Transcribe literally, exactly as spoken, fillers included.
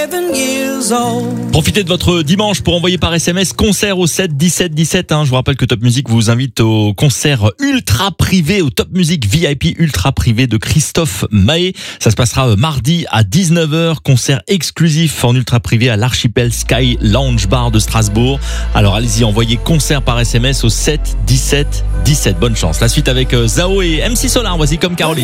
Profitez de votre dimanche pour envoyer par S M S concert au sept dix-sept dix-sept. Hein. Je vous rappelle que Top Music vous invite au concert ultra privé, au Top Music V I P ultra privé de Christophe Mahé. Ça se passera mardi à dix-neuf heures. Concert exclusif en ultra privé à l'Archipel Sky Lounge Bar de Strasbourg. Alors allez-y, envoyez concert par S M S au sept dix-sept dix-sept. Bonne chance. La suite avec Zao et M C Solar. Voici Comme Caroline.